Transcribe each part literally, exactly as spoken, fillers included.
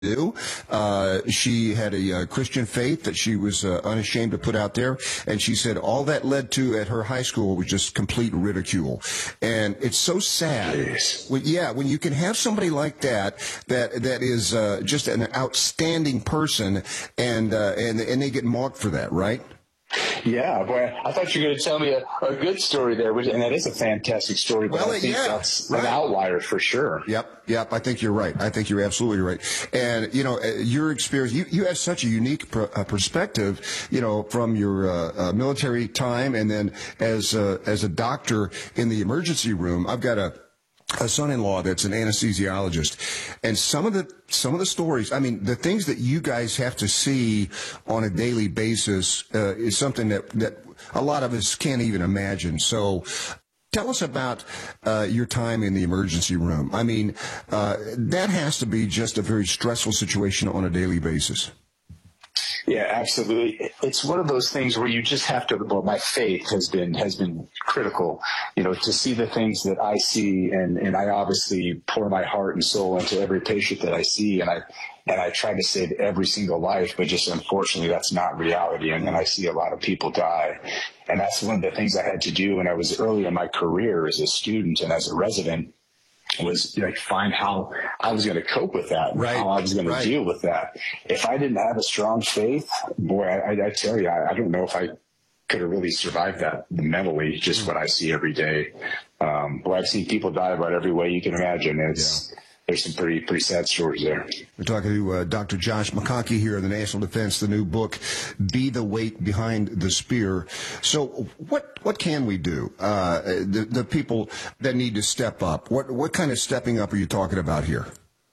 do. Uh, she had a uh, Christian faith that she was uh, unashamed to put out there, and she said all that led to at her high school was just complete ridicule. And it's so sad. Jeez. When, yeah, when you can have somebody like that that that is uh, just an outstanding person, and uh, and and they get mocked for that, right? Yeah, boy, I thought you were going to tell me a, a good story there, which, and that is a fantastic story, but Well, I think yeah, that's right. an outlier for sure. Yep, yep, I think you're right. I think you're absolutely right. And, you know, uh, your experience, you, you have such a unique pr- uh, perspective, you know, from your uh, uh, military time and then as, uh, as a doctor in the emergency room. I've got a a son-in-law that's an anesthesiologist, and some of the some of the stories, I mean, the things that you guys have to see on a daily basis uh, is something that that a lot of us can't even imagine. So tell us about uh, your time in the emergency room. I mean, uh, that has to be just a very stressful situation on a daily basis. Yeah, absolutely. It's one of those things where you just have to, well, my faith has been, has been critical, you know, to see the things that I see. And, and I obviously pour my heart and soul into every patient that I see. And I, and I try to save every single life, but just unfortunately that's not reality. And, and I see a lot of people die. And that's one of the things I had to do when I was early in my career as a student and as a resident, was like find how I was going to cope with that, and right. how I was going right. to deal with that. If I didn't have a strong faith, boy, I, I tell you, I, I don't know if I could have really survived that mentally, just what I see every day. Um, boy, I've seen people die about every way you can imagine. It's, yeah. There's some pretty pretty sad stories there. We're talking to uh, Doctor Josh McConkey here in the National Defense, the new book, Be the Weight Behind the Spear. So what what can we do? Uh, the, the people that need to step up, what, what kind of stepping up are you talking about here?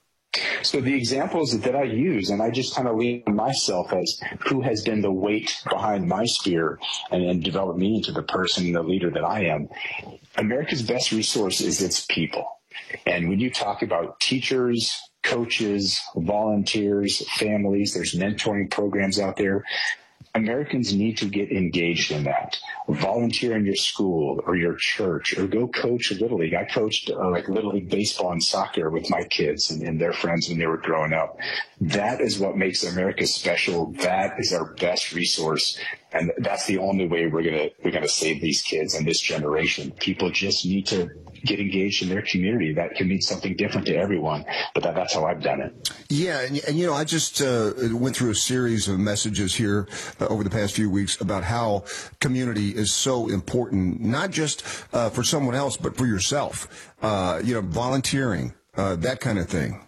So the examples that I use, and I just kind of lean on myself as who has been the weight behind my spear and, and developed me into the person and the leader that I am. America's best resource is its people. And when you talk about teachers, coaches, volunteers, families, there's mentoring programs out there. Americans need to get engaged in that. Volunteer in your school or your church, or go coach Little League. I coached uh, like Little League baseball and soccer with my kids and, and their friends when they were growing up. That is what makes America special. That is our best resource. And that's the only way we're going to, we're going to save these kids and this generation. People just need to get engaged in their community. That can mean something different to everyone, but that, that's how I've done it. Yeah, and, and you know, I just uh, went through a series of messages here uh, over the past few weeks about how community is so important, not just uh, for someone else, but for yourself. Uh, you know, volunteering, uh, that kind of thing.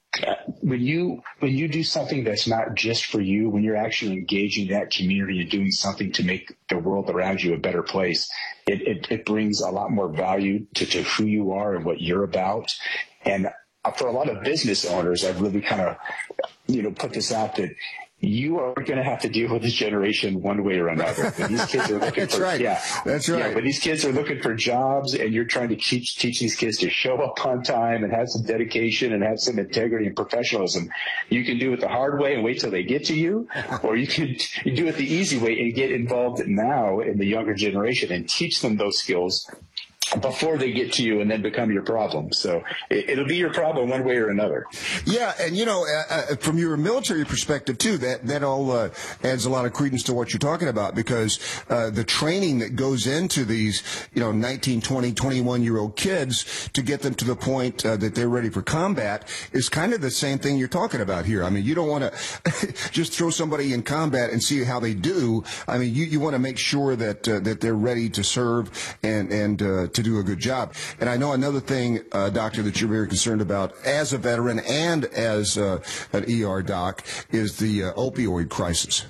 When you when you do something that's not just for you, when you're actually engaging that community and doing something to make the world around you a better place, it, it, it brings a lot more value to, to who you are and what you're about. And for a lot of business owners, I've really kind of, you know, put this out that you are going to have to deal with this generation one way or another. When these kids are looking That's for, right. Yeah, That's right. Yeah, when these kids are looking for jobs and you're trying to teach, teach these kids to show up on time and have some dedication and have some integrity and professionalism, you can do it the hard way and wait till they get to you, or you can you do it the easy way and get involved now in the younger generation and teach them those skills before they get to you and then become your problem. So it, it'll be your problem one way or another. Yeah, and you know, uh, uh, from your military perspective too, that that all uh, adds a lot of credence to what you're talking about, because uh, the training that goes into these, you know, nineteen, twenty, twenty-one year old kids to get them to the point uh, that they're ready for combat is kind of the same thing you're talking about here. I mean, you don't want to just throw somebody in combat and see how they do. I mean, you, you want to make sure that uh, that they're ready to serve and and uh, to do a good job. And I know another thing, uh, Doctor, that you're very concerned about as a veteran and as uh, an E R doc is the uh, opioid crisis.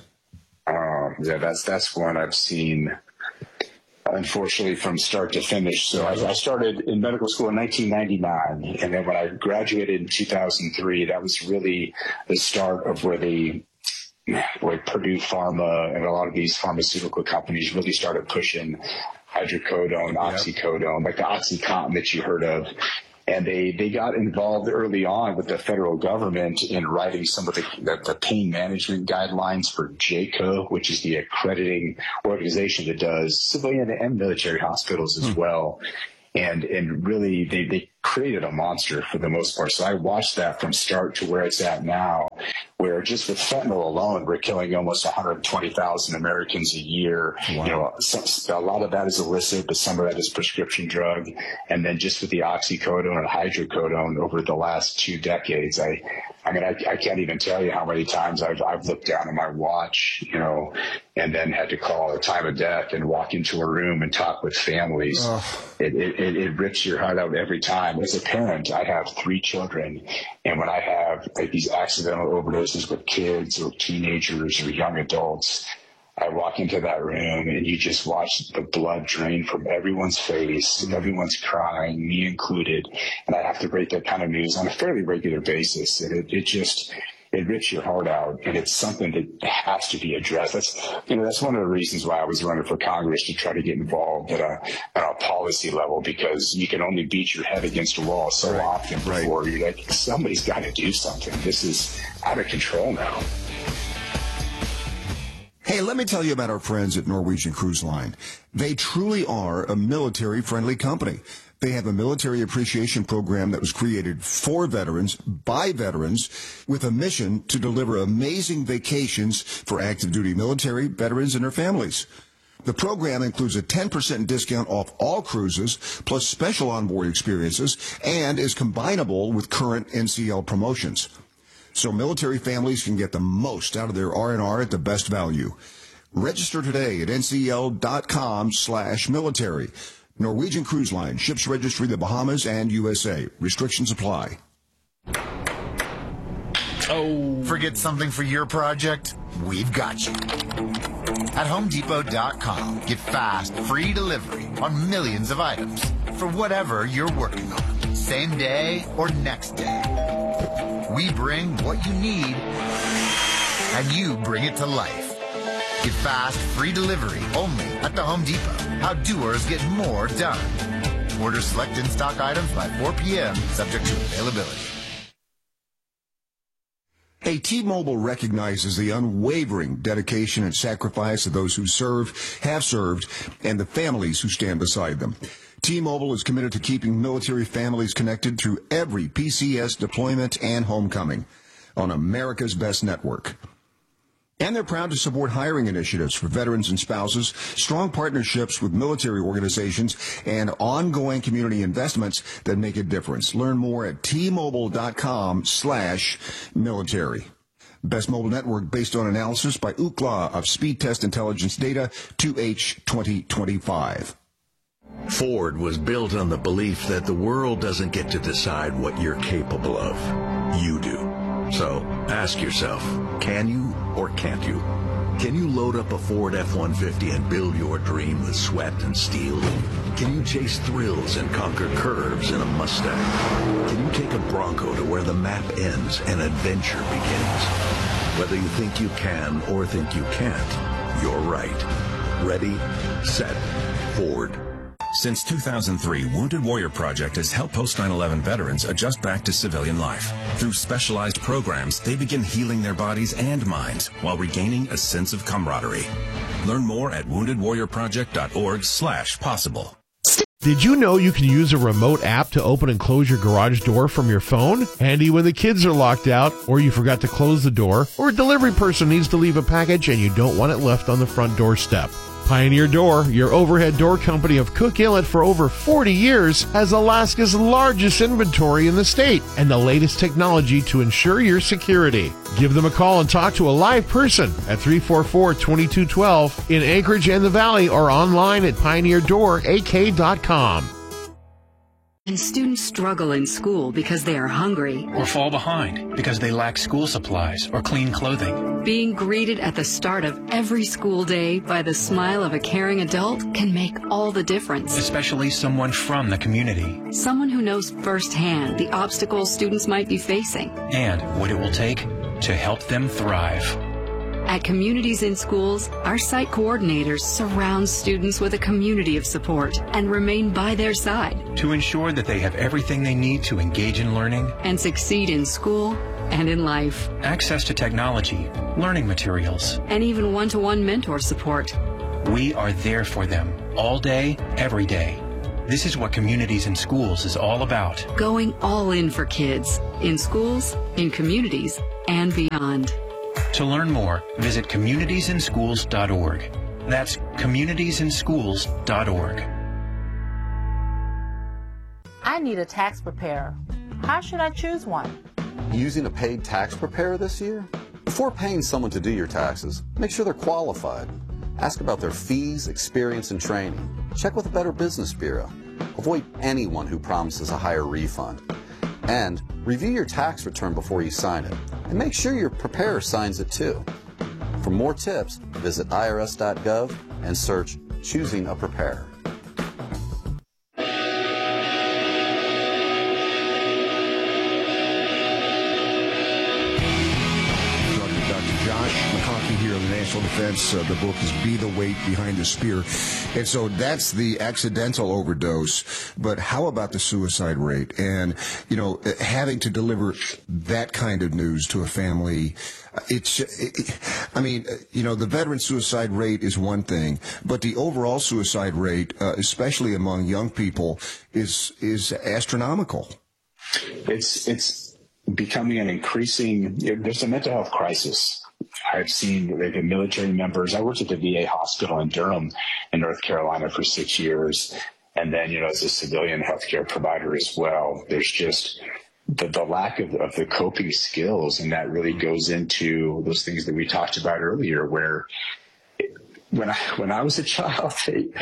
Um, yeah, that's that's one I've seen, unfortunately, from start to finish. So I, I started in medical school in nineteen ninety-nine, and then when I graduated in two thousand three, that was really the start of where the where Purdue Pharma and a lot of these pharmaceutical companies really started pushing hydrocodone, oxycodone, like the OxyContin that you heard of. And they, they got involved early on with the federal government in writing some of the, the, the pain management guidelines for J C O, which is the accrediting organization that does civilian and military hospitals as well. And and really, they, they created a monster for the most part. So I watched that from start to where it's at now, where just with fentanyl alone, we're killing almost one hundred twenty thousand Americans a year. Wow. You know, some, a lot of that is illicit, but some of that is prescription drug. And then just with the oxycodone and hydrocodone over the last two decades, I, I mean, I, I can't even tell you how many times I've, I've looked down at my watch, you know, and then had to call a time of death and walk into a room and talk with families. Oh. It, it, it rips your heart out every time. As a parent, I have three children, and when I have like these accidental overdoses with kids or teenagers or young adults, I walk into that room and you just watch the blood drain from everyone's face, and everyone's crying, me included, and I have to break that kind of news on a fairly regular basis, and it, it just... it rips your heart out, and it's something that has to be addressed. That's, you know, that's one of the reasons why I was running for Congress, to try to get involved at a, at a policy level, because you can only beat your head against a wall so right. often before right. you're like, somebody's got to do something. This is out of control now. Hey, let me tell you about our friends at Norwegian Cruise Line. They truly are a military-friendly company. They have a military appreciation program that was created for veterans, by veterans, with a mission to deliver amazing vacations for active duty military, veterans, and their families. The program includes a ten percent discount off all cruises, plus special onboard experiences, and is combinable with current N C L promotions. So military families can get the most out of their R and R at the best value. Register today at ncl.com slash military. Norwegian Cruise Line, ships registry the Bahamas and U S A. Restrictions apply. Oh. Forget something for your project? We've got you. At home depot dot com, get fast, free delivery on millions of items for whatever you're working on, same day or next day. We bring what you need, and you bring it to life. Get fast, free delivery only at the Home Depot. How doers get more done. Order select in-stock items by four p.m., subject to availability. Hey, T-Mobile recognizes the unwavering dedication and sacrifice of those who serve, have served, and the families who stand beside them. T-Mobile is committed to keeping military families connected through every P C S deployment and homecoming on America's best network. And they're proud to support hiring initiatives for veterans and spouses, strong partnerships with military organizations, and ongoing community investments that make a difference. Learn more at T-Mobile.com slash military. Best mobile network based on analysis by Ookla of Speed Test Intelligence Data, two H twenty twenty-five. Ford was built on the belief that the world doesn't get to decide what you're capable of. You do. So ask yourself, can you or can't you? Can you load up a Ford F one fifty and build your dream with sweat and steel? Can you chase thrills and conquer curves in a Mustang? Can you take a Bronco to where the map ends and adventure begins? Whether you think you can or think you can't, you're right. Ready, set, Ford. Since two thousand three, Wounded Warrior Project has helped post nine eleven veterans adjust back to civilian life. Through specialized programs, they begin healing their bodies and minds while regaining a sense of camaraderie. Learn more at wounded warrior project dot org slash possible. Did you know you can use a remote app to open and close your garage door from your phone? Handy when the kids are locked out, or you forgot to close the door, or a delivery person needs to leave a package and you don't want it left on the front doorstep. Pioneer Door, your overhead door company of Cook Inlet for over forty years, has Alaska's largest inventory in the state and the latest technology to ensure your security. Give them a call and talk to a live person at three four four, two two one two in Anchorage and the Valley, or online at pioneer door a k dot com. And students struggle in school because they are hungry or fall behind because they lack school supplies or clean clothing. Being greeted at the start of every school day by the smile of a caring adult can make all the difference. Especially someone from the community. Someone who knows firsthand the obstacles students might be facing. And what it will take to help them thrive. At Communities in Schools, our site coordinators surround students with a community of support and remain by their side to ensure that they have everything they need to engage in learning and succeed in school and in life. Access to technology, learning materials, and even one-to-one mentor support. We are there for them all day, every day. This is what Communities in Schools is all about. Going all in for kids, in schools, in communities, and beyond. To learn more, visit communities in schools dot org. That's communities in schools dot org. I need a tax preparer. How should I choose one? Using a paid tax preparer this year? Before paying someone to do your taxes, make sure they're qualified. Ask about their fees, experience, and training. Check with a Better Business Bureau. Avoid anyone who promises a higher refund. And review your tax return before you sign it. And make sure your preparer signs it too. For more tips, visit I R S dot gov and search Choosing a Preparer. Here on the National Defense, uh, the book is Be the Weight Behind the Spear. And so that's the accidental overdose. But how about the suicide rate? And, you know, having to deliver that kind of news to a family, it's, it, I mean, you know, the veteran suicide rate is one thing, but the overall suicide rate, uh, especially among young people, is, is astronomical. It's, it's becoming an increasing, there's a mental health crisis. I've seen the military members. I worked at the V A hospital in Durham in North Carolina for six years. And then, you know, as a civilian healthcare provider as well, there's just the, the lack of, of the coping skills. And that really goes into those things that we talked about earlier, where it, when I, when I was a child,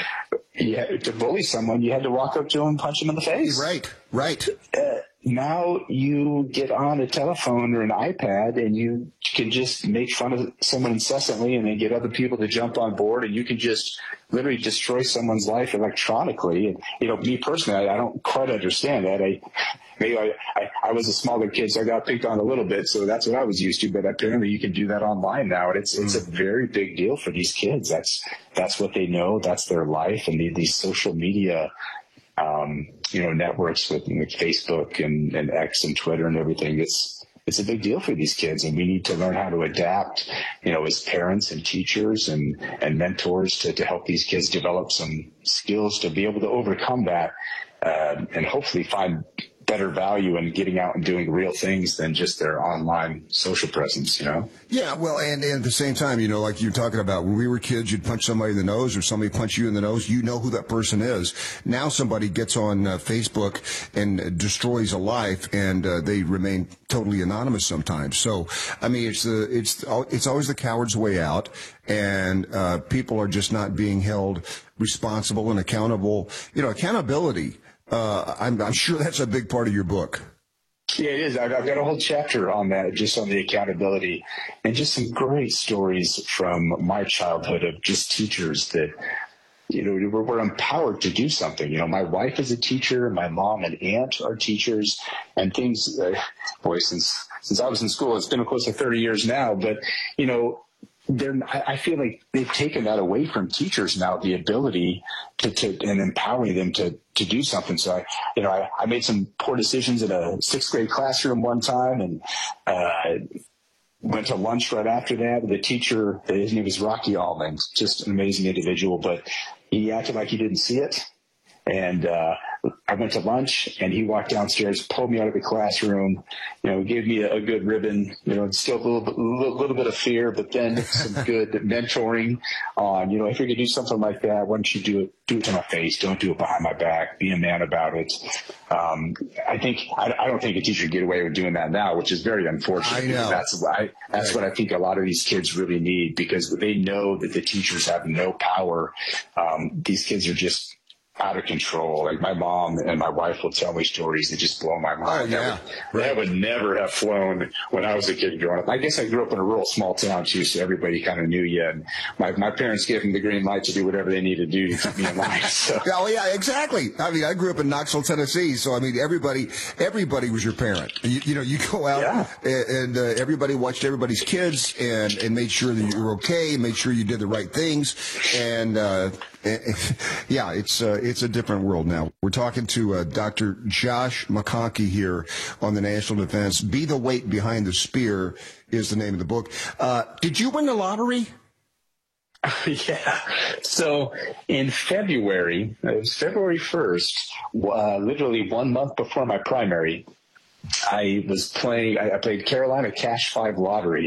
you had, to bully someone, you had to walk up to them and punch them in the face. Right, right. Uh, Now you get on a telephone or an iPad and you can just make fun of someone incessantly and then get other people to jump on board, and you can just literally destroy someone's life electronically. And, you know, me personally, I, I don't quite understand that. I, maybe I, I, I was a smaller kid, so I got picked on a little bit. So that's what I was used to. But apparently you can do that online now. And it's, it's a very big deal for these kids. That's, that's what they know. That's their life. And the, these social media Um, you know, networks with, with Facebook and, and X and Twitter and everything. It's, it's a big deal for these kids, and we need to learn how to adapt, you know, as parents and teachers and, and mentors to, to help these kids develop some skills to be able to overcome that, uh, and hopefully find better value in getting out and doing real things than just their online social presence, you know? Yeah, well, and, and at the same time, you know, like you're talking about, when we were kids, you'd punch somebody in the nose or somebody punch you in the nose, you know who that person is. Now somebody gets on uh, Facebook and destroys a life, and uh, they remain totally anonymous sometimes. So, I mean, it's the, it's, it's always the coward's way out, and uh, people are just not being held responsible and accountable. You know, accountability, Uh, I'm, I'm sure that's a big part of your book. Yeah, it is. I've, I've got a whole chapter on that, just on the accountability, and just some great stories from my childhood of just teachers that, you know, we're, we're empowered to do something. You know, my wife is a teacher, my mom and aunt are teachers, and things, uh, boy, since, since I was in school, it's been close to thirty years now, but, you know, They're, I feel like they've taken that away from teachers now, the ability to, to and empowering them to, to do something. So I, you know, I, I made some poor decisions in a sixth grade classroom one time, and uh, went to lunch right after that. The teacher, his name was Rocky Allman, just an amazing individual, but he acted like he didn't see it. And uh, I went to lunch, and he walked downstairs, pulled me out of the classroom, you know, gave me a, a good ribbon, you know, still a little, bit, little, little bit of fear, but then some good mentoring on, you know, if you're going to do something like that, why don't you do it, do it to my face. Don't do it behind my back. Be a man about it. Um, I think, I, I don't think a teacher can get away with doing that now, which is very unfortunate. I know. That's, I, that's what I think a lot of these kids really need, because they know that the teachers have no power. Um, these kids are just out of control. Like my mom and my wife will tell me stories that just blow my mind. Oh, yeah. That would, that would never have flown when I was a kid growing up. I guess I grew up in a rural small town too, so everybody kind of knew you. And my, my parents gave me the green light to do whatever they needed to do to keep me in line. So. Oh yeah, exactly. I mean, I grew up in Knoxville, Tennessee, so I mean, everybody, everybody was your parent. You, you know, you go out yeah. and, and uh, everybody watched everybody's kids and and made sure that you were okay, made sure you did the right things, and. Uh, Yeah, it's uh, it's a different world now. We're talking to uh, Doctor Josh McConkey here on the National Defense. Be the Weight Behind the Spear is the name of the book. Uh, did you win the lottery? Yeah. So in February, it was February first, uh, literally one month before my primary, I was playing, I played Carolina Cash Five Lottery